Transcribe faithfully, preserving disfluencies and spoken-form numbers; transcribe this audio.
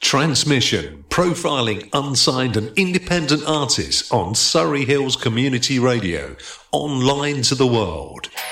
Transmission, profiling unsigned and independent artists on Surrey Hills Community Radio, online to the world.